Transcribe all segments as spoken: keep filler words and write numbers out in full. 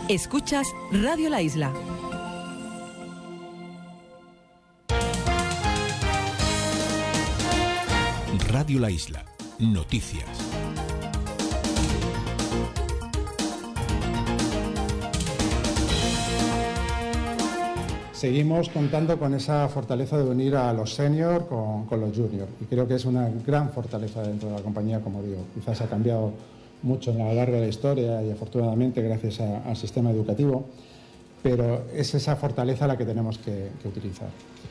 Escuchas Radio La Isla. Radio La Isla. Noticias. Seguimos contando con esa fortaleza de unir a los seniors con, con los juniors y creo que es una gran fortaleza dentro de la compañía, como digo. Quizás ha cambiado mucho a lo largo de la historia y afortunadamente gracias a, al sistema educativo, pero es esa fortaleza la que tenemos que, que utilizar.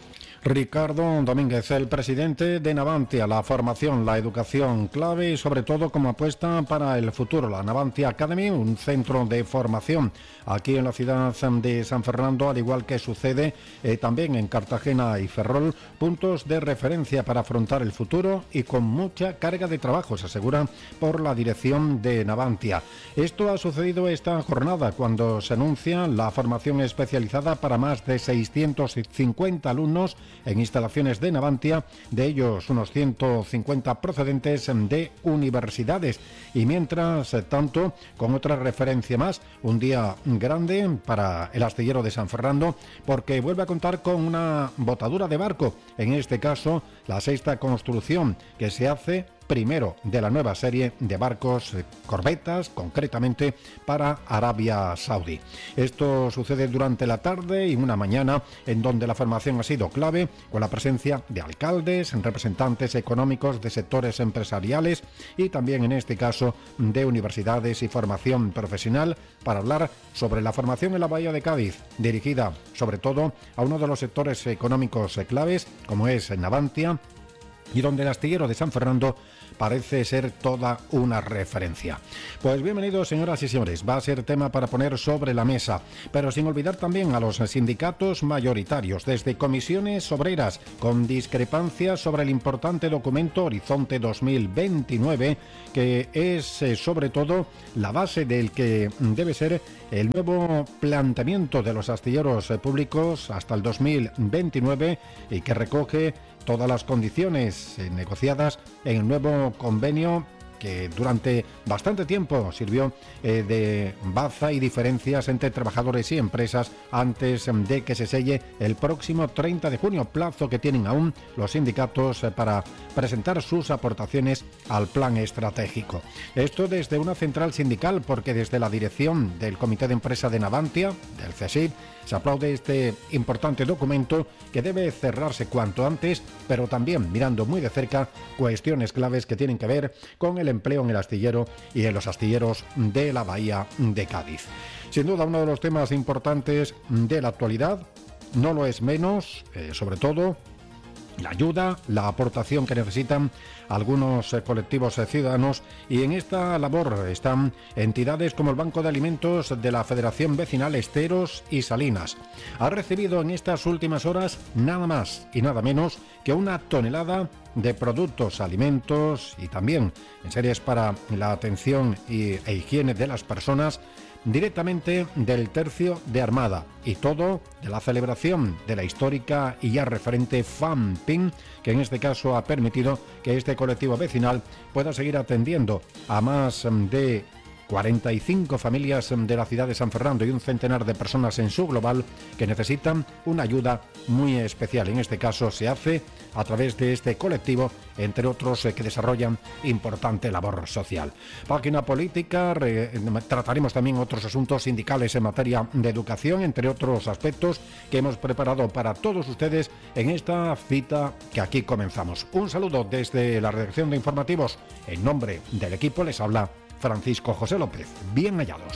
Ricardo Domínguez, el presidente de Navantia, la formación, la educación clave y sobre todo como apuesta para el futuro. La Navantia Academy, un centro de formación aquí en la ciudad de San Fernando, al igual que sucede eh, también en Cartagena y Ferrol, puntos de referencia para afrontar el futuro y con mucha carga de trabajo, se asegura por la dirección de Navantia. Esto ha sucedido esta jornada cuando se anuncia la formación especializada para más de seiscientos cincuenta alumnos en instalaciones de Navantia, de ellos unos ciento cincuenta procedentes de universidades. Y mientras tanto, con otra referencia más, un día grande para el astillero de San Fernando, porque vuelve a contar con una botadura de barco, en este caso la sexta construcción que se hace primero de la nueva serie de barcos, eh, corbetas, concretamente para Arabia Saudí. Esto sucede durante la tarde y una mañana en donde la formación ha sido clave, con la presencia de alcaldes, representantes económicos de sectores empresariales y también en este caso de universidades y formación profesional para hablar sobre la formación en la Bahía de Cádiz, dirigida sobre todo a uno de los sectores económicos claves como es Navantia, y donde el astillero de San Fernando parece ser toda una referencia. Pues bienvenidos, señoras y señores, va a ser tema para poner sobre la mesa, pero sin olvidar también a los sindicatos mayoritarios, desde comisiones obreras, con discrepancias sobre el importante documento Horizonte dos mil veintinueve, que es eh, sobre todo la base del que debe ser el nuevo planteamiento de los astilleros eh, públicos hasta el dos mil veintinueve y que recoge todas las condiciones eh, negociadas en el nuevo convenio que durante bastante tiempo sirvió eh, de baza y diferencias entre trabajadores y empresas antes de que se selle el próximo treinta de junio, plazo que tienen aún los sindicatos eh, para presentar sus aportaciones al plan estratégico. Esto desde una central sindical, porque desde la dirección del Comité de Empresa de Navantia, del C S I D, se aplaude este importante documento que debe cerrarse cuanto antes, pero también mirando muy de cerca cuestiones claves que tienen que ver con el empleo en el astillero y en los astilleros de la Bahía de Cádiz. Sin duda, uno de los temas importantes de la actualidad, no lo es menos, eh, sobre todo la ayuda, la aportación que necesitan algunos eh, colectivos eh, ciudadanos, y en esta labor están entidades como el Banco de Alimentos de la Federación Vecinal Esteros y Salinas. Ha recibido en estas últimas horas nada más y nada menos que una tonelada de productos, alimentos y también en series para la atención y, e higiene de las personas, directamente del Tercio de Armada, y todo de la celebración de la histórica y ya referente FAMPIN, que en este caso ha permitido que este colectivo vecinal pueda seguir atendiendo a más de cuarenta y cinco familias de la ciudad de San Fernando y un centenar de personas en su global que necesitan una ayuda muy especial. En este caso se hace a través de este colectivo, entre otros eh, que desarrollan importante labor social. Página política, re, trataremos también otros asuntos sindicales en materia de educación, entre otros aspectos que hemos preparado para todos ustedes en esta cita que aquí comenzamos. Un saludo desde la redacción de informativos. En nombre del equipo les habla Francisco José López. Bien hallados.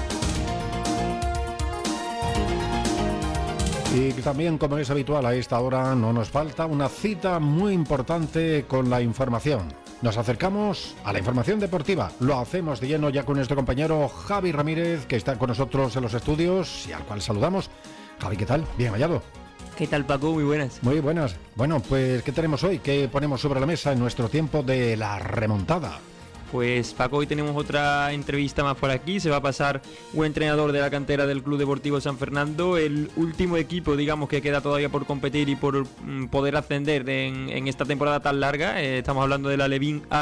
Y también, como es habitual a esta hora, no nos falta una cita muy importante con la información. Nos acercamos a la información deportiva. Lo hacemos de lleno ya con nuestro compañero Javi Ramírez, que está con nosotros en los estudios y al cual saludamos. Javi, ¿qué tal? Bien hallado. ¿Qué tal, Paco? Muy buenas. Muy buenas. Bueno, pues, ¿qué tenemos hoy? ¿Qué ponemos sobre la mesa en nuestro tiempo de la remontada? Pues Paco, hoy tenemos otra entrevista más por aquí. Se va a pasar un entrenador de la cantera del Club Deportivo San Fernando, el último equipo, digamos, que queda todavía por competir y por mm, poder ascender en, en esta temporada tan larga. Eh, estamos hablando de la Alevín A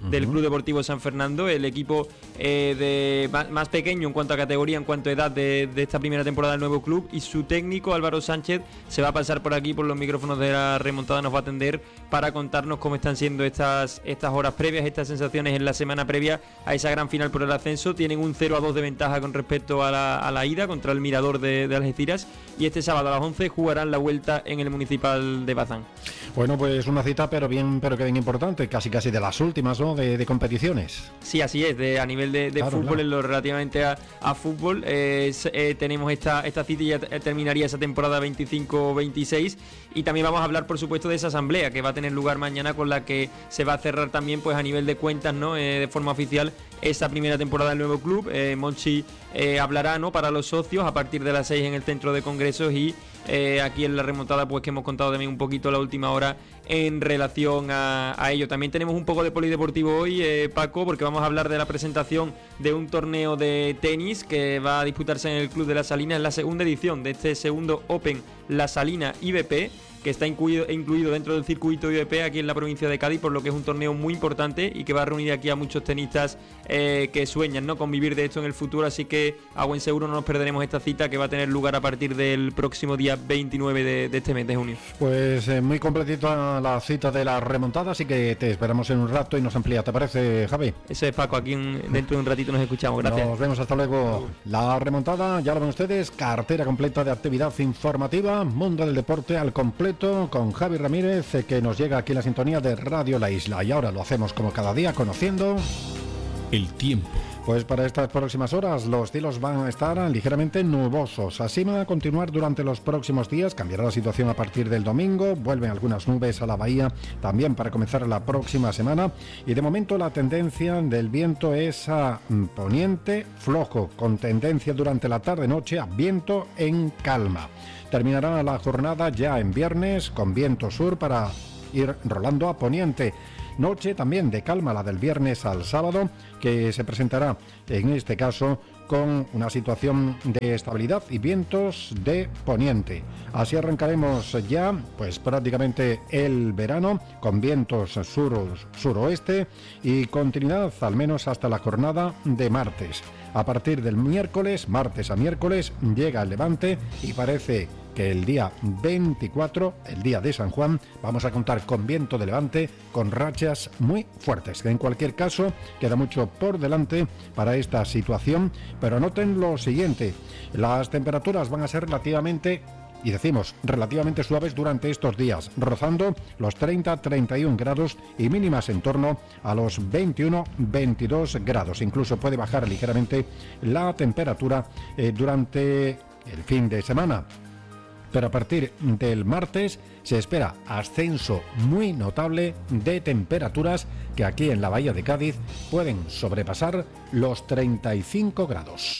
uh-huh. del Club Deportivo San Fernando, el equipo eh, de más, más pequeño en cuanto a categoría, en cuanto a edad de, de esta primera temporada del nuevo club, y su técnico Álvaro Sánchez se va a pasar por aquí, por los micrófonos de la remontada, nos va a atender para contarnos cómo están siendo estas, estas horas previas, estas sensaciones en la semana previa a esa gran final por el ascenso. Tienen un cero a dos de ventaja con respecto a la, a la ida contra el Mirador de, de Algeciras, y este sábado a las once jugarán la vuelta en el Municipal de Bazán. Bueno, pues una cita pero bien, pero que bien importante, casi casi de las últimas, ¿no?, de, de competiciones. Sí, así es, de, a nivel de, de claro, fútbol, claro. En lo relativamente a, a fútbol, eh, eh, tenemos esta, esta cita y ya terminaría esa temporada veinticinco veintiséis, y también vamos a hablar, por supuesto, de esa asamblea que va a tener lugar mañana, con la que se va a cerrar también, pues a nivel de cuentas, ¿no?, eh, de forma oficial, esa primera temporada del nuevo club. eh, Monchi eh, hablará, ¿no?, para los socios a partir de las seis en el centro de congresos, y eh, aquí en la remontada, pues que hemos contado también un poquito la última hora en relación a, a ello. También tenemos un poco de polideportivo hoy, eh, Paco, porque vamos a hablar de la presentación de un torneo de tenis que va a disputarse en el Club de La Salina, en la segunda edición de este segundo Open La Salina I B P, que está incluido, incluido dentro del circuito I B P aquí en la provincia de Cádiz, por lo que es un torneo muy importante y que va a reunir aquí a muchos tenistas eh, que sueñan, ¿no?, con vivir de esto en el futuro. Así que a buen seguro no nos perderemos esta cita, que va a tener lugar a partir del próximo día veintinueve de, de este mes de junio. Pues eh, muy completita la cita de la remontada, así que te esperamos en un rato y nos amplía. ¿Te parece, Javi? Eso es, Paco, aquí en, dentro de un ratito nos escuchamos. Gracias. Nos vemos, hasta luego. La remontada, ya lo ven ustedes, cartera completa de actividad informativa, mundo del deporte al completo, con Javi Ramírez, que nos llega aquí en la sintonía de Radio La Isla. Y ahora lo hacemos como cada día, conociendo el tiempo. Pues para estas próximas horas los cielos van a estar ligeramente nubosos. Así van a continuar durante los próximos días. Cambiará la situación a partir del domingo. Vuelven algunas nubes a la bahía también para comenzar la próxima semana. Y de momento la tendencia del viento es a poniente flojo, con tendencia durante la tarde-noche a viento en calma. Terminará la jornada ya en viernes con viento sur para ir rolando a poniente. Noche también de calma la del viernes al sábado, que se presentará en este caso con una situación de estabilidad y vientos de poniente. Así arrancaremos ya pues prácticamente el verano con vientos sur, suroeste y continuidad al menos hasta la jornada de martes. A partir del miércoles, martes a miércoles, llega el levante y parece que el día veinticuatro, el día de San Juan, vamos a contar con viento de levante, con rachas muy fuertes. En cualquier caso, queda mucho por delante para esta situación, pero noten lo siguiente: las temperaturas van a ser relativamente, y decimos relativamente suaves durante estos días, rozando los treinta a treinta y un grados y mínimas en torno a los veintiuno a veintidós grados. Incluso puede bajar ligeramente la temperatura eh, durante el fin de semana. Pero a partir del martes se espera ascenso muy notable de temperaturas que aquí en la Bahía de Cádiz pueden sobrepasar los treinta y cinco grados.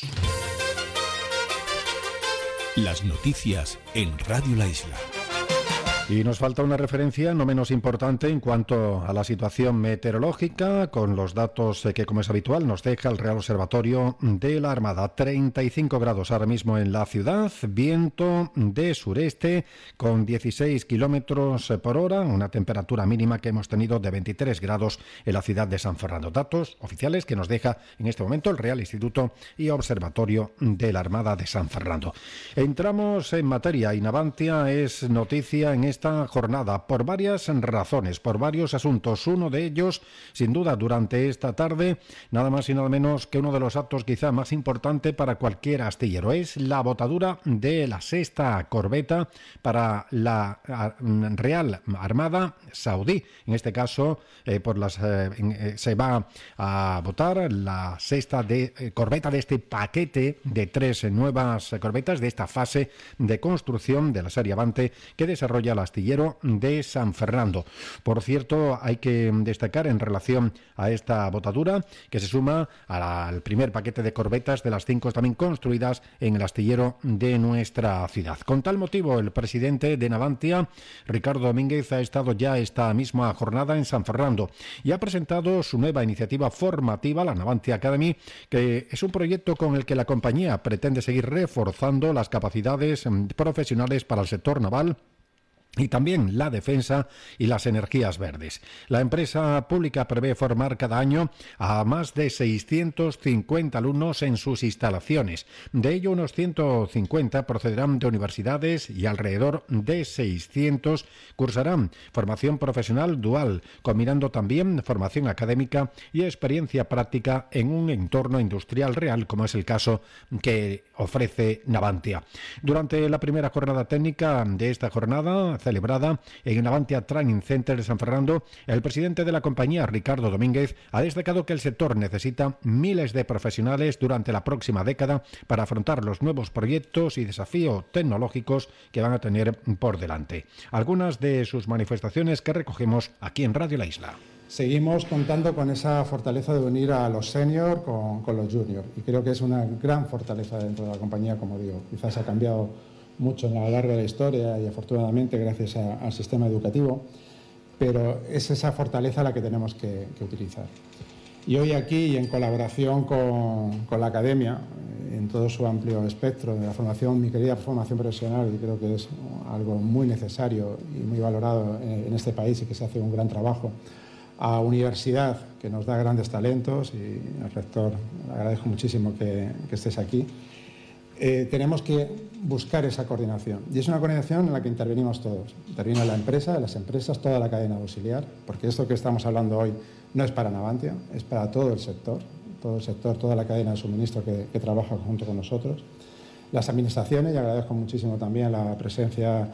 Las noticias en Radio La Isla. Y nos falta una referencia no menos importante en cuanto a la situación meteorológica, con los datos que, como es habitual, nos deja el Real Observatorio de la Armada. treinta y cinco grados ahora mismo en la ciudad, viento de sureste con dieciséis kilómetros por hora, una temperatura mínima que hemos tenido de veintitrés grados en la ciudad de San Fernando. Datos oficiales que nos deja en este momento el Real Instituto y Observatorio de la Armada de San Fernando. Entramos en materia y Navantia es noticia en esta jornada por varias razones, por varios asuntos. Uno de ellos, sin duda, durante esta tarde, nada más y nada menos que uno de los actos quizá más importante para cualquier astillero, es la botadura de la sexta corbeta para la Real Armada Saudí. En este caso, eh, por las eh, eh, se va a votar la sexta de, eh, corbeta de este paquete de tres eh, nuevas corbetas de esta fase de construcción de la serie Avante que desarrolla la astillero de San Fernando. Por cierto, hay que destacar en relación a esta botadura que se suma a la, al primer paquete de corbetas de las cinco también construidas en el astillero de nuestra ciudad. Con tal motivo, el presidente de Navantia, Ricardo Domínguez, ha estado ya esta misma jornada en San Fernando y ha presentado su nueva iniciativa formativa, la Navantia Academy, que es un proyecto con el que la compañía pretende seguir reforzando las capacidades profesionales para el sector naval y también la defensa y las energías verdes. La empresa pública prevé formar cada año a más de seiscientos cincuenta alumnos en sus instalaciones. De ello, unos ciento cincuenta procederán de universidades y alrededor de seiscientos cursarán formación profesional dual, combinando también formación académica y experiencia práctica en un entorno industrial real, como es el caso que ofrece Navantia. Durante la primera jornada técnica de esta jornada, celebrada en el Navantia Training Center de San Fernando, el presidente de la compañía, Ricardo Domínguez, ha destacado que el sector necesita miles de profesionales durante la próxima década para afrontar los nuevos proyectos y desafíos tecnológicos que van a tener por delante. Algunas de sus manifestaciones que recogemos aquí en Radio La Isla. Seguimos contando con esa fortaleza de unir a los senior con, con los junior, y creo que es una gran fortaleza dentro de la compañía, como digo. Quizás ha cambiado mucho a lo largo de la historia y afortunadamente gracias a, al sistema educativo, pero es esa fortaleza la que tenemos que, que utilizar. Y hoy aquí, y en colaboración con, con la academia, en todo su amplio espectro de la formación, mi querida formación profesional, y creo que es algo muy necesario y muy valorado en, en este país y que se hace un gran trabajo, a universidad, que nos da grandes talentos, y al rector le agradezco muchísimo que, que estés aquí. Eh, tenemos que buscar esa coordinación, y es una coordinación en la que intervenimos todos. Interviene la empresa, las empresas, toda la cadena auxiliar, porque esto que estamos hablando hoy no es para Navantia, es para todo el sector, todo el sector, toda la cadena de suministro que, que trabaja junto con nosotros. Las administraciones, y agradezco muchísimo también la presencia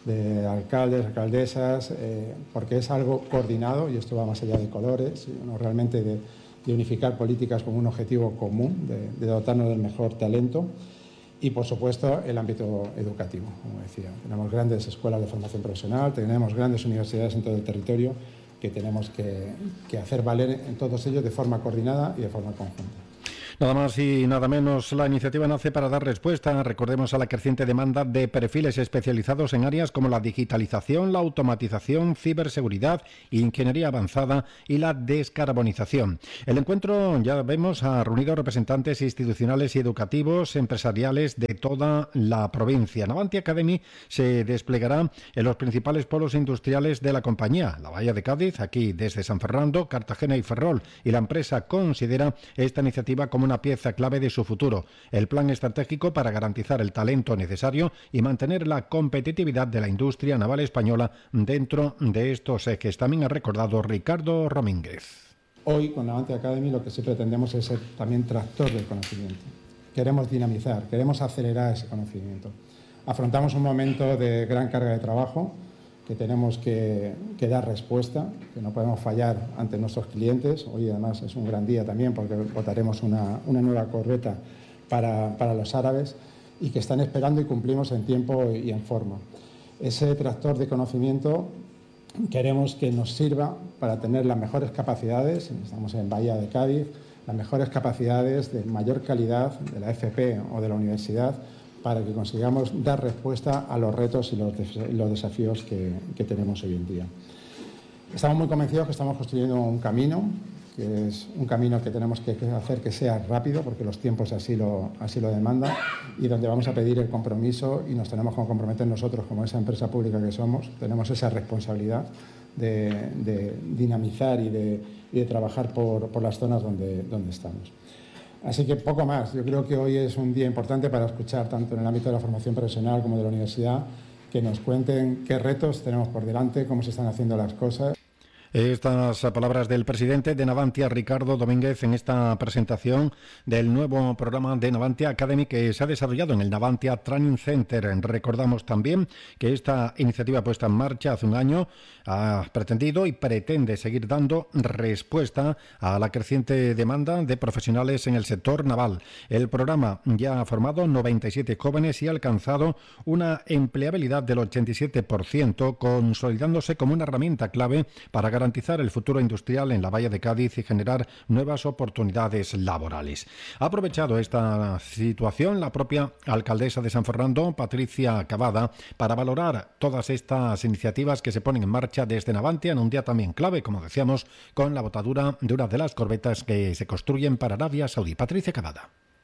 de alcaldes, alcaldesas, eh, porque es algo coordinado, y esto va más allá de colores, sino realmente de, de unificar políticas con un objetivo común, de, de dotarnos del mejor talento. Y, por supuesto, el ámbito educativo, como decía. Tenemos grandes escuelas de formación profesional, tenemos grandes universidades en todo el territorio que tenemos que, que hacer valer en todos ellos de forma coordinada y de forma conjunta. Nada más y nada menos, la iniciativa nace para dar respuesta, recordemos, a la creciente demanda de perfiles especializados en áreas como la digitalización, la automatización, ciberseguridad, ingeniería avanzada y la descarbonización. El encuentro, ya vemos, ha reunido representantes institucionales y educativos, empresariales de toda la provincia. Navantia Academy se desplegará en los principales polos industriales de la compañía, la Bahía de Cádiz, aquí desde San Fernando, Cartagena y Ferrol, y la empresa considera esta iniciativa como una pieza clave de su futuro, el plan estratégico para garantizar el talento necesario y mantener la competitividad de la industria naval española dentro de estos ejes. También ha recordado Ricardo Domínguez. Hoy, con Navantia Academy, lo que sí pretendemos es ser también tractor del conocimiento. Queremos dinamizar, queremos acelerar ese conocimiento. Afrontamos un momento de gran carga de trabajo, que tenemos que, que dar respuesta, que no podemos fallar ante nuestros clientes. Hoy además es un gran día también porque votaremos una, una nueva corbeta para, para los árabes, y que están esperando y cumplimos en tiempo y en forma. Ese tractor de conocimiento queremos que nos sirva para tener las mejores capacidades, estamos en Bahía de Cádiz, las mejores capacidades de mayor calidad de la F P o de la universidad, para que consigamos dar respuesta a los retos y los, los desafíos que, que tenemos hoy en día. Estamos muy convencidos que estamos construyendo un camino, que es un camino que tenemos que hacer que sea rápido, porque los tiempos así lo, así lo demandan, y donde vamos a pedir el compromiso, y nos tenemos que comprometer nosotros como esa empresa pública que somos. Tenemos esa responsabilidad de, de dinamizar y de, y de trabajar por, por las zonas donde, donde estamos. Así que poco más. Yo creo que hoy es un día importante para escuchar, tanto en el ámbito de la formación profesional como de la universidad, que nos cuenten qué retos tenemos por delante, cómo se están haciendo las cosas. Estas palabras del presidente de Navantia, Ricardo Domínguez, en esta presentación del nuevo programa de Navantia Academy que se ha desarrollado en el Navantia Training Center. Recordamos también que esta iniciativa puesta en marcha hace un año ha pretendido y pretende seguir dando respuesta a la creciente demanda de profesionales en el sector naval. El programa ya ha formado noventa y siete jóvenes y ha alcanzado una empleabilidad del ochenta y siete por ciento, consolidándose como una herramienta clave para garantizar el futuro industrial en la Bahía de Cádiz y generar nuevas oportunidades laborales. Ha aprovechado esta situación la propia alcaldesa de San Fernando, Patricia Cavada, para valorar todas estas iniciativas que se ponen en marcha desde Navantia en un día también clave, como decíamos, con la botadura de una de las corbetas que se construyen para Arabia Saudí. Patricia Cavada.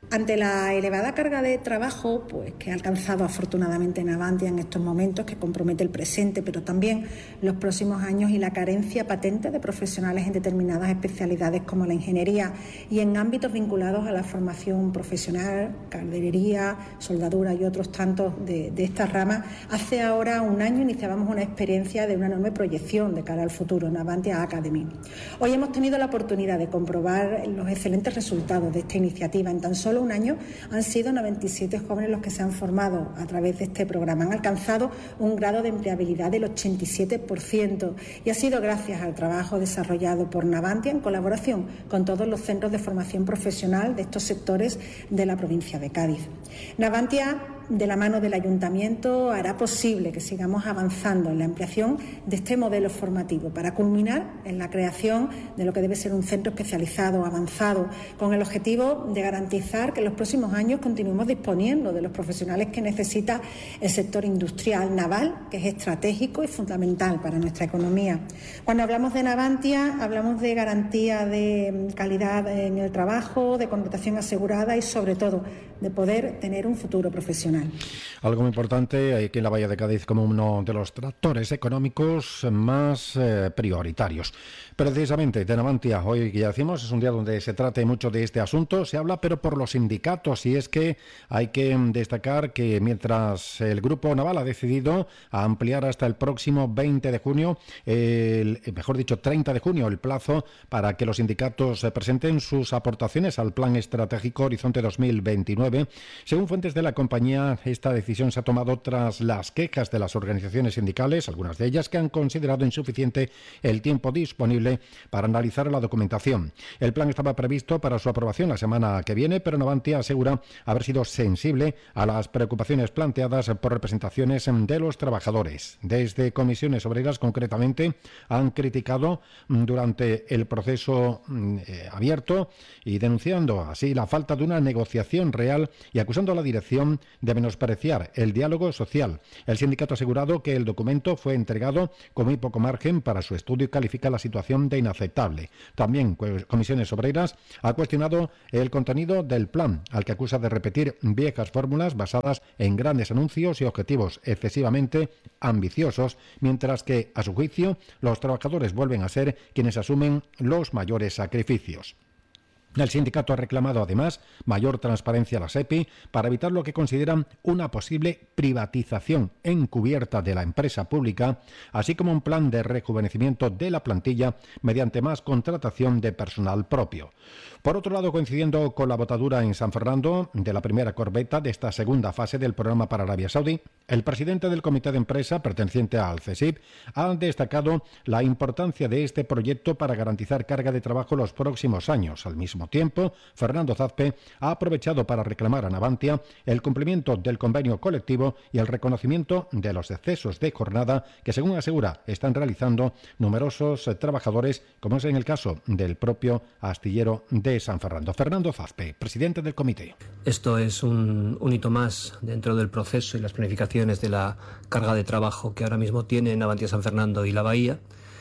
Ante la elevada carga de trabajo pues, que ha alcanzado afortunadamente Navantia en estos momentos, que compromete el presente, pero también los próximos años, y la carencia patente de profesionales en determinadas especialidades como la ingeniería y en ámbitos vinculados a la formación profesional, calderería, soldadura y otros tantos de, de estas ramas, hace ahora un año iniciábamos una experiencia de una enorme proyección de cara al futuro, Navantia Academy. Hoy hemos tenido la oportunidad de comprobar los excelentes resultados de esta iniciativa. En tan solo un año han sido noventa y siete jóvenes los que se han formado a través de este programa. Han alcanzado un grado de empleabilidad del ochenta y siete por ciento y ha sido gracias al trabajo desarrollado por Navantia en colaboración con todos los centros de formación profesional de estos sectores de la provincia de Cádiz. Navantia, de la mano del Ayuntamiento, hará posible que sigamos avanzando en la ampliación de este modelo formativo para culminar en la creación de lo que debe ser un centro especializado, avanzado, con el objetivo de garantizar que en los próximos años continuemos disponiendo de los profesionales que necesita el sector industrial naval, que es estratégico y fundamental para nuestra economía. Cuando hablamos de Navantia, hablamos de garantía de calidad en el trabajo, de contratación asegurada y, sobre todo, de poder tener un futuro profesional. Algo muy importante aquí en la Bahía de Cádiz como uno de los tractores económicos más eh, prioritarios. Precisamente de Navantia, hoy que ya decimos, es un día donde se trate mucho de este asunto, se habla pero por los sindicatos, y es que hay que destacar que mientras el Grupo Naval ha decidido ampliar hasta el próximo veinte de junio, el, mejor dicho treinta de junio, el plazo para que los sindicatos presenten sus aportaciones al Plan Estratégico Horizonte dos mil veintinueve, según fuentes de la compañía, esta decisión se ha tomado tras las quejas de las organizaciones sindicales, algunas de ellas que han considerado insuficiente el tiempo disponible para analizar la documentación. El plan estaba previsto para su aprobación la semana que viene, pero Navantia asegura haber sido sensible a las preocupaciones planteadas por representaciones de los trabajadores. Desde Comisiones Obreras, concretamente, han criticado durante el proceso eh, abierto y denunciando así la falta de una negociación real y acusando a la dirección de menospreciar el diálogo social. El sindicato ha asegurado que el documento fue entregado con muy poco margen para su estudio y califica la situación de inaceptable. También Comisiones Obreras ha cuestionado el contenido del plan, al que acusa de repetir viejas fórmulas basadas en grandes anuncios y objetivos excesivamente ambiciosos, mientras que, a su juicio, los trabajadores vuelven a ser quienes asumen los mayores sacrificios. El sindicato ha reclamado además mayor transparencia a la SEPI para evitar lo que consideran una posible privatización encubierta de la empresa pública, así como un plan de rejuvenecimiento de la plantilla mediante más contratación de personal propio. Por otro lado, coincidiendo con la botadura en San Fernando de la primera corbeta de esta segunda fase del programa para Arabia Saudí, el presidente del comité de empresa perteneciente al CESIP ha destacado la importancia de este proyecto para garantizar carga de trabajo los próximos años. Al mismo tiempo, Fernando Zazpe ha aprovechado para reclamar a Navantia el cumplimiento del convenio colectivo y el reconocimiento de los excesos de jornada que, según asegura, están realizando numerosos trabajadores, como es en el caso del propio astillero de San Fernando. Fernando Zazpe, presidente del comité. Esto es un, un hito más dentro del proceso y las planificaciones de la carga de trabajo que ahora mismo tiene Navantia San Fernando y la Bahía,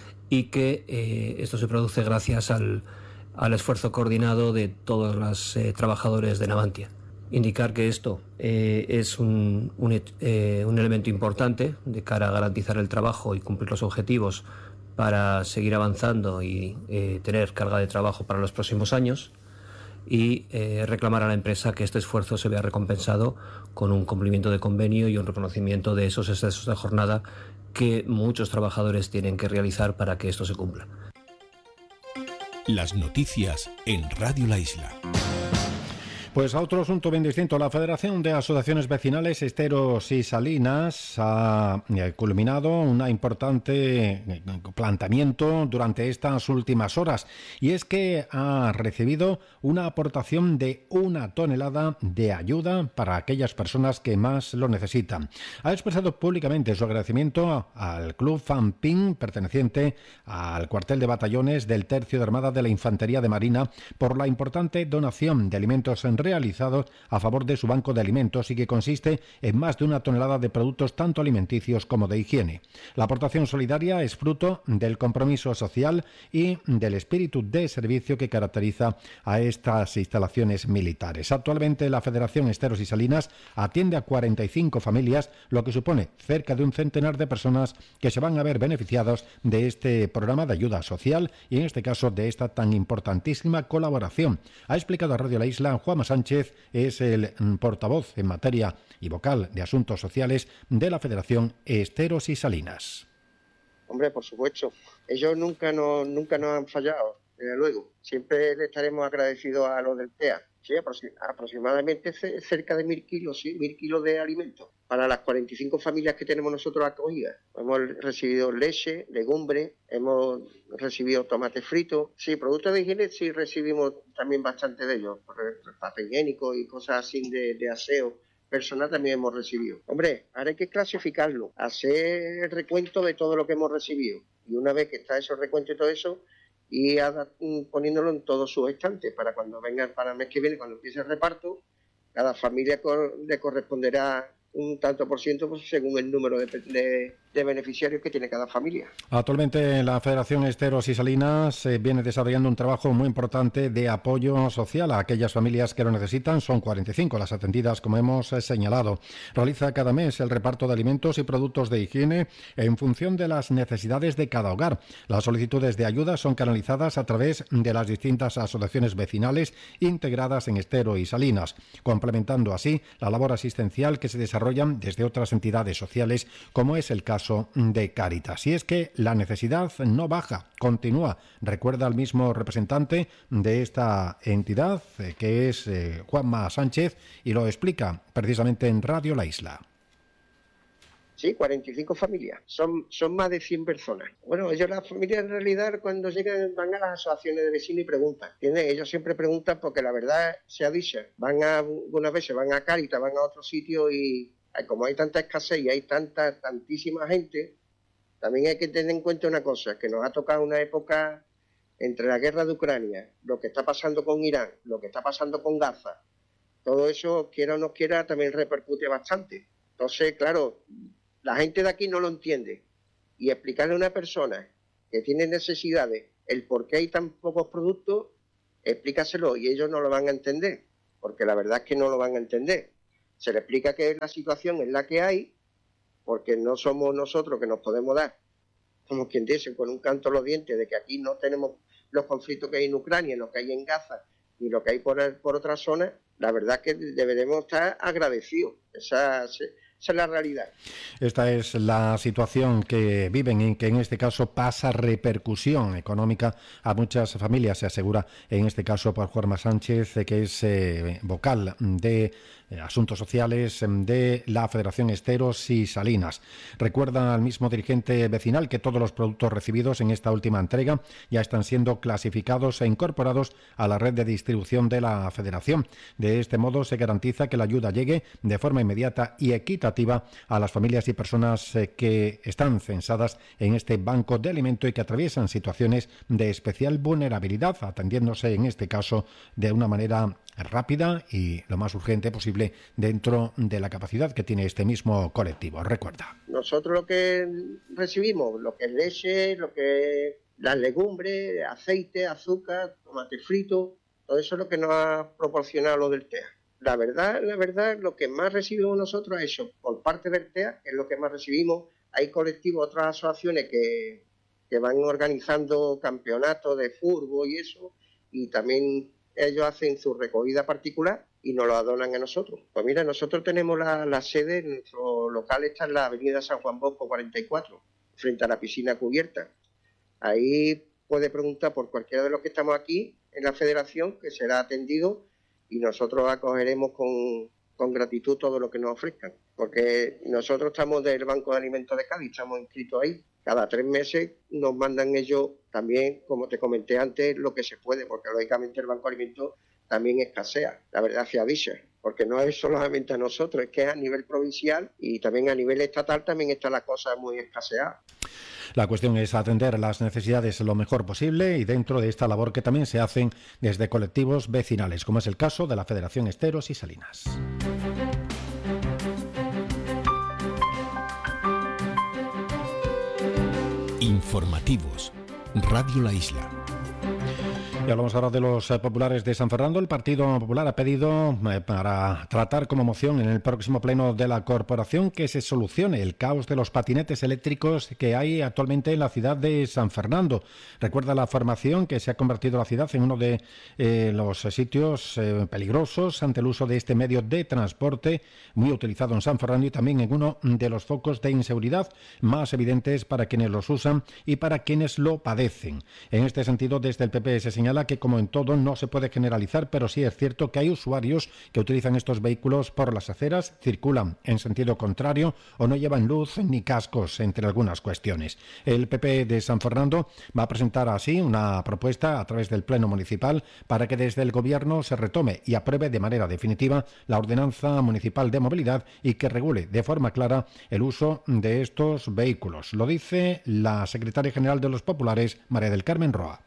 y que eh, esto se produce gracias al al esfuerzo coordinado de todos los eh, trabajadores de Navantia. Indicar que esto eh, es un, un, eh, un elemento importante de cara a garantizar el trabajo y cumplir los objetivos para seguir avanzando y eh, tener carga de trabajo para los próximos años, y eh, reclamar a la empresa que este esfuerzo se vea recompensado con un cumplimiento de convenio y un reconocimiento de esos excesos de jornada que muchos trabajadores tienen que realizar para que esto se cumpla. Las noticias en Radio La Isla. Pues a otro asunto bien distinto. La Federación de Asociaciones Vecinales Esteros y Salinas ha culminado un importante planteamiento durante estas últimas horas, y es que ha recibido una aportación de una tonelada de ayuda para aquellas personas que más lo necesitan. Ha expresado públicamente su agradecimiento al Club Fanpin, perteneciente al cuartel de batallones del Tercio de Armada de la Infantería de Marina, por la importante donación de alimentos en realizados a favor de su banco de alimentos y que consiste en más de una tonelada de productos tanto alimenticios como de higiene. La aportación solidaria es fruto del compromiso social y del espíritu de servicio que caracteriza a estas instalaciones militares. Actualmente la Federación Esteros y Salinas atiende a cuarenta y cinco familias, lo que supone cerca de un centenar de personas que se van a ver beneficiados de este programa de ayuda social y en este caso de esta tan importantísima colaboración. Ha explicado a Radio La Isla Juanma Sánchez, es el portavoz en materia y vocal de Asuntos Sociales de la Federación Esteros y Salinas. Hombre, por supuesto, ellos nunca nos, nunca nos han fallado, desde luego. Siempre le estaremos agradecidos a los del T E A. Sí, aproximadamente cerca de mil kilos, sí, mil kilos de alimentos para las cuarenta y cinco familias que tenemos nosotros acogidas. Hemos recibido leche, legumbres, hemos recibido tomate frito. Sí, productos de higiene sí recibimos también bastante de ellos, papel higiénico y cosas así de, de aseo personal también hemos recibido. Hombre, ahora hay que clasificarlo, hacer el recuento de todo lo que hemos recibido. Y una vez que está ese recuento y todo eso, y poniéndolo en todos sus estantes para cuando venga para el mes que viene, cuando empiece el reparto, cada familia le corresponderá un tanto por ciento pues, según el número de, de, de beneficiarios que tiene cada familia. Actualmente la Federación Esteros y Salinas eh, viene desarrollando un trabajo muy importante de apoyo social a aquellas familias que lo necesitan. Son cuarenta y cinco las atendidas, como hemos eh, señalado. Realiza cada mes el reparto de alimentos y productos de higiene en función de las necesidades de cada hogar. Las solicitudes de ayuda son canalizadas a través de las distintas asociaciones vecinales integradas en Estero y Salinas, complementando así la labor asistencial que se desarrolla desde otras entidades sociales, como es el caso de Cáritas. Y es que la necesidad no baja, continúa, recuerda el mismo representante de esta entidad, eh, que es eh, Juanma Sánchez, y lo explica precisamente en Radio La Isla. Sí, cuarenta y cinco familias, son, son más de cien personas. Bueno, ellos las familias en realidad cuando llegan van a las asociaciones de vecinos y preguntan. ¿Entiendes? Ellos siempre preguntan porque la verdad se ha dicho, van a, algunas veces van a Cáritas, van a otro sitio y como hay tanta escasez y hay tanta, tantísima gente, también hay que tener en cuenta una cosa, que nos ha tocado una época entre la guerra de Ucrania, lo que está pasando con Irán, lo que está pasando con Gaza, todo eso, quiera o no quiera, también repercute bastante. Entonces, claro, la gente de aquí no lo entiende y explicarle a una persona que tiene necesidades el por qué hay tan pocos productos, explícaselo y ellos no lo van a entender, porque la verdad es que no lo van a entender. Se le explica que la situación es la que hay, porque no somos nosotros que nos podemos dar, como quien dice, con un canto a los dientes de que aquí no tenemos los conflictos que hay en Ucrania, lo que hay en Gaza y lo que hay por, por otras zonas. La verdad es que deberemos estar agradecidos. Esa, esa es la realidad. Esta es la situación que viven y que en este caso pasa repercusión económica a muchas familias, se asegura en este caso por Juanma Sánchez, que es eh, vocal de Asuntos Sociales de la Federación Esteros y Salinas. Recuerda al mismo dirigente vecinal que todos los productos recibidos en esta última entrega ya están siendo clasificados e incorporados a la red de distribución de la Federación. De este modo se garantiza que la ayuda llegue de forma inmediata y equitativa a las familias y personas que están censadas en este banco de alimento y que atraviesan situaciones de especial vulnerabilidad, atendiéndose en este caso de una manera rápida y lo más urgente posible dentro de la capacidad que tiene este mismo colectivo. Recuerda. Nosotros lo que recibimos, lo que es leche, lo que es las legumbres, aceite, azúcar, tomate frito, todo eso es lo que nos ha proporcionado lo del T E A. La verdad, la verdad, lo que más recibimos nosotros es eso, por parte del T E A, es lo que más recibimos. Hay colectivos, otras asociaciones que, que van organizando campeonatos de fútbol y eso, y también ellos hacen su recogida particular y nos lo donan a nosotros. Pues mira, nosotros tenemos la, la sede, nuestro local está en la avenida San Juan Bosco cuarenta y cuatro, frente a la piscina cubierta. Ahí puede preguntar por cualquiera de los que estamos aquí en la federación, que será atendido y nosotros acogeremos con, con gratitud todo lo que nos ofrezcan. Porque nosotros estamos del Banco de Alimentos de Cádiz, estamos inscritos ahí. Cada tres meses nos mandan ellos también, como te comenté antes, lo que se puede, porque lógicamente el Banco de Alimentos también escasea, la verdad sea dicha. porque no es solamente a nosotros, es que es a nivel provincial y también a nivel estatal también está la cosa muy escaseada. La cuestión es atender las necesidades lo mejor posible y dentro de esta labor que también se hacen desde colectivos vecinales, como es el caso de la Federación Esteros y Salinas. Informativos. Radio La Isla. Y hablamos ahora de los eh, populares de San Fernando. El Partido Popular ha pedido eh, para tratar como moción en el próximo pleno de la corporación que se solucione el caos de los patinetes eléctricos que hay actualmente en la ciudad de San Fernando. Recuerda la formación que se ha convertido la ciudad en uno de eh, los sitios eh, peligrosos ante el uso de este medio de transporte muy utilizado en San Fernando y también en uno de los focos de inseguridad más evidentes para quienes los usan y para quienes lo padecen. En este sentido, desde el P P se señala que, como en todo, no se puede generalizar, pero sí es cierto que hay usuarios que utilizan estos vehículos por las aceras, circulan en sentido contrario o no llevan luz ni cascos, entre algunas cuestiones. El P P de San Fernando va a presentar así una propuesta a través del Pleno Municipal para que desde el Gobierno se retome y apruebe de manera definitiva la Ordenanza Municipal de Movilidad y que regule de forma clara el uso de estos vehículos. Lo dice la secretaria general de los Populares, María del Carmen Roa.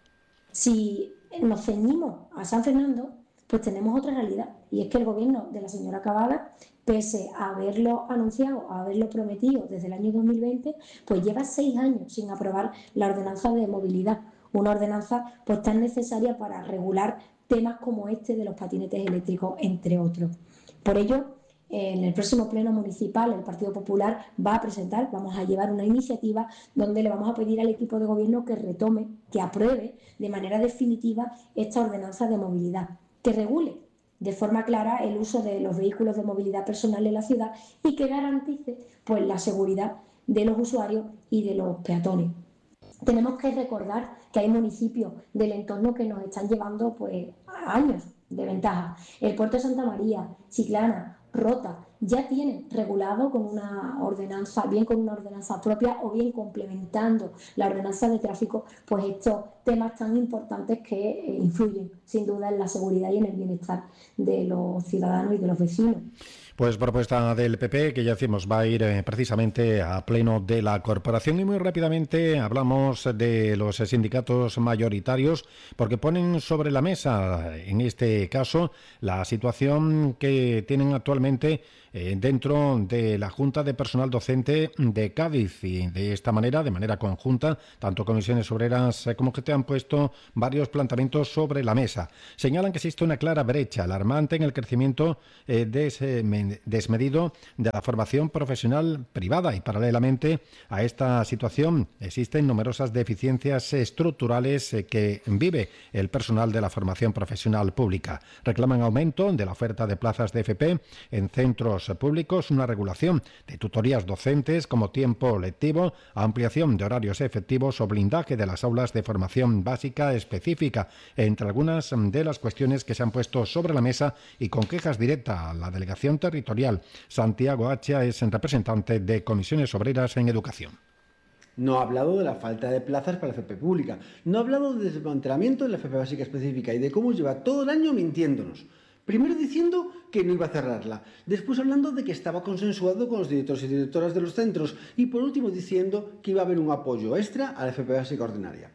Si nos ceñimos a San Fernando, pues tenemos otra realidad, y es que el gobierno de la señora Cavada, pese a haberlo anunciado, a haberlo prometido desde el año dos mil veinte, pues lleva seis años sin aprobar la ordenanza de movilidad, una ordenanza pues tan necesaria para regular temas como este de los patinetes eléctricos, entre otros. Por ello, en el próximo pleno municipal el Partido Popular va a presentar, vamos a llevar una iniciativa donde le vamos a pedir al equipo de gobierno que retome, que apruebe de manera definitiva esta ordenanza de movilidad, que regule de forma clara el uso de los vehículos de movilidad personal en la ciudad y que garantice pues la seguridad de los usuarios y de los peatones. Tenemos que recordar que hay municipios del entorno que nos están llevando pues años de ventaja. El Puerto de Santa María, Chiclana, Rota, ya tienen regulado con una ordenanza, bien con una ordenanza propia o bien complementando la ordenanza de tráfico, pues estos temas tan importantes que eh, influyen sin duda en la seguridad y en el bienestar de los ciudadanos y de los vecinos. Pues propuesta del P P, que ya decimos va a ir eh, precisamente a pleno de la corporación. Y muy rápidamente hablamos de los sindicatos mayoritarios, porque ponen sobre la mesa, en este caso, la situación que tienen actualmente eh, dentro de la Junta de Personal Docente de Cádiz. Y de esta manera, de manera conjunta, tanto comisiones obreras eh, como que te han puesto varios planteamientos sobre la mesa. Señalan que existe una clara brecha alarmante en el crecimiento eh, de ese desmedido de la formación profesional privada y paralelamente a esta situación existen numerosas deficiencias estructurales que vive el personal de la formación profesional pública. Reclaman aumento de la oferta de plazas de F P en centros públicos, una regulación de tutorías docentes como tiempo lectivo, ampliación de horarios efectivos o blindaje de las aulas de formación básica específica, entre algunas de las cuestiones que se han puesto sobre la mesa y con quejas directas a la delegación territorial. Santiago Hacha es el representante de Comisiones Obreras en Educación. No ha hablado de la falta de plazas para la F P pública, no ha hablado del desmantelamiento de la F P básica específica y de cómo lleva todo el año mintiéndonos. Primero diciendo que no iba a cerrarla, después hablando de que estaba consensuado con los directores y directoras de los centros y por último diciendo que iba a haber un apoyo extra a la F P básica ordinaria.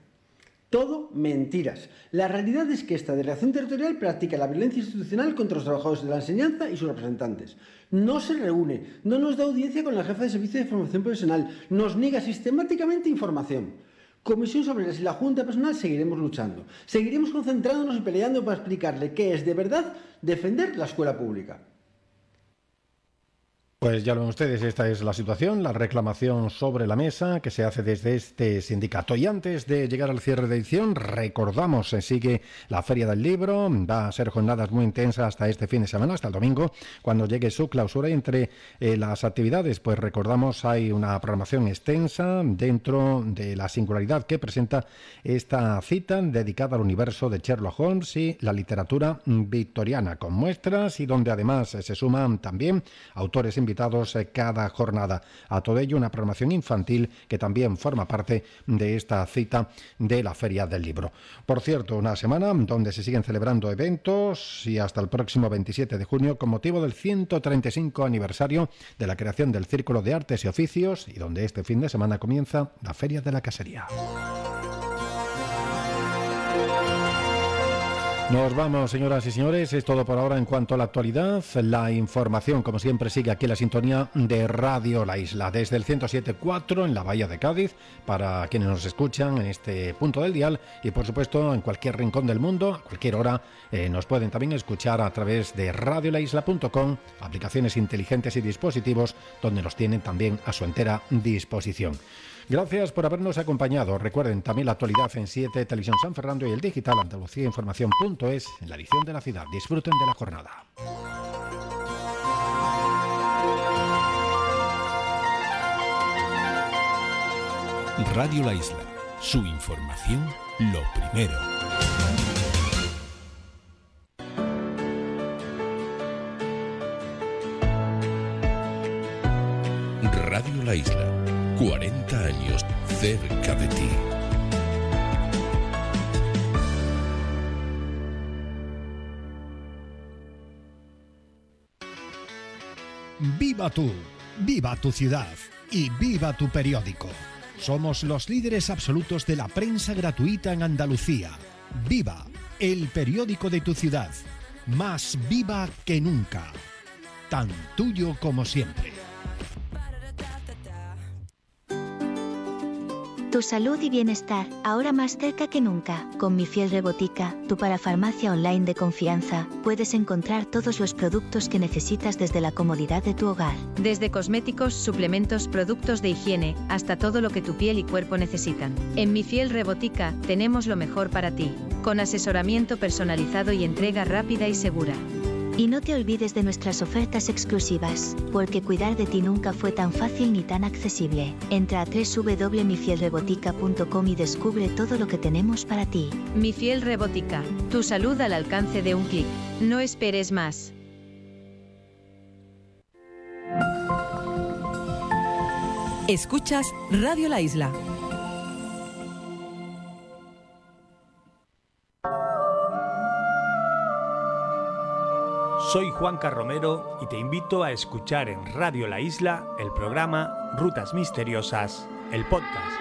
Todo mentiras. La realidad es que esta delegación territorial practica la violencia institucional contra los trabajadores de la enseñanza y sus representantes. No se reúne, no nos da audiencia con la jefa de servicio de formación profesional, nos niega sistemáticamente información. Comisiones Obreras y la Junta de Personal seguiremos luchando. Seguiremos concentrándonos y peleando para explicarle qué es de verdad defender la escuela pública. Pues ya lo ven ustedes, esta es la situación, la reclamación sobre la mesa que se hace desde este sindicato. Y antes de llegar al cierre de edición, recordamos, se sigue la Feria del Libro, va a ser jornadas muy intensas hasta este fin de semana, hasta el domingo, cuando llegue su clausura. Y entre eh, las actividades, pues recordamos, hay una programación extensa dentro de la singularidad que presenta esta cita dedicada al universo de Sherlock Holmes y la literatura victoriana, con muestras y donde además se suman también autores invitados invitados cada jornada. A todo ello, una programación infantil que también forma parte de esta cita de la Feria del Libro. Por cierto, una semana donde se siguen celebrando eventos y hasta el próximo veintisiete de junio con motivo del ciento treinta y cinco aniversario de la creación del Círculo de Artes y Oficios y donde este fin de semana comienza la Feria de la Casería. Nos vamos, señoras y señores, es todo por ahora en cuanto a la actualidad. La información, como siempre, sigue aquí en la sintonía de Radio La Isla, desde el ciento siete punto cuatro en la Bahía de Cádiz, para quienes nos escuchan en este punto del dial y, por supuesto, en cualquier rincón del mundo, a cualquier hora, eh, nos pueden también escuchar a través de radio la isla punto com, aplicaciones inteligentes y dispositivos donde nos tienen también a su entera disposición. Gracias por habernos acompañado. Recuerden también la actualidad en siete, Televisión San Fernando y el digital Andalucía Información punto es en la edición de la ciudad. Disfruten de la jornada. Radio La Isla. Su información, lo primero. Radio La Isla. cuarenta años cerca de ti. Viva tú, viva tu ciudad y viva tu periódico. Somos los líderes absolutos de la prensa gratuita en Andalucía. Viva, el periódico de tu ciudad. Más viva que nunca. Tan tuyo como siempre. Tu salud y bienestar, ahora más cerca que nunca. Con Mi Fiel Rebotica, tu parafarmacia online de confianza, puedes encontrar todos los productos que necesitas desde la comodidad de tu hogar. Desde cosméticos, suplementos, productos de higiene, hasta todo lo que tu piel y cuerpo necesitan. En Mi Fiel Rebotica, tenemos lo mejor para ti, con asesoramiento personalizado y entrega rápida y segura. Y no te olvides de nuestras ofertas exclusivas, porque cuidar de ti nunca fue tan fácil ni tan accesible. Entra a doble u doble u doble u punto mi fiel rebotica punto com y descubre todo lo que tenemos para ti. Mi Fiel Rebotica, tu salud al alcance de un clic. No esperes más. Escuchas Radio La Isla. Soy Juanca Romero y te invito a escuchar en Radio La Isla el programa Rutas Misteriosas, el podcast.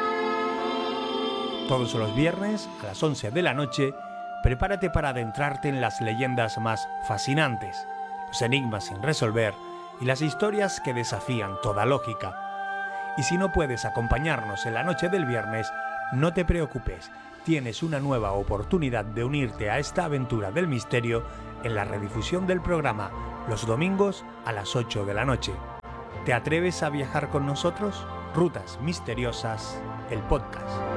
Todos los viernes a las once de la noche, prepárate para adentrarte en las leyendas más fascinantes, los enigmas sin resolver y las historias que desafían toda lógica. Y si no puedes acompañarnos en la noche del viernes, no te preocupes, tienes una nueva oportunidad de unirte a esta aventura del misterio en la redifusión del programa los domingos a las ocho de la noche. ¿Te atreves a viajar con nosotros? Rutas Misteriosas, el podcast.